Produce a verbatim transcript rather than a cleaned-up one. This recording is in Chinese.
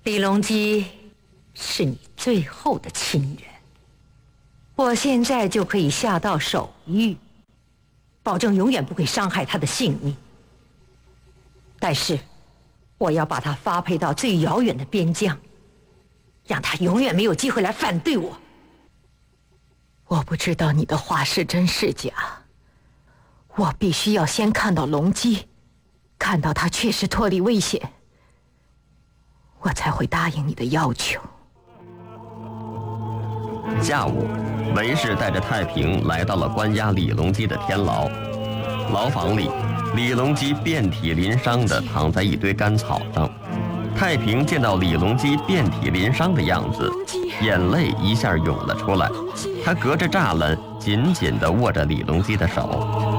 李隆基是你最后的亲人，我现在就可以下到手谕，保证永远不会伤害他的性命。但是，我要把他发配到最遥远的边疆，让他永远没有机会来反对我。 我不知道你的话是真是假，我必须要先看到隆基，看到他确实脱离危险，我才会答应你的要求。 下午，韦氏带着太平来到了关押李隆基的天牢。牢房里，李隆基遍体鳞伤地躺在一堆干草上。太平见到李隆基遍体鳞伤的样子，眼泪一下涌了出来。他隔着栅栏紧紧地握着李隆基的手。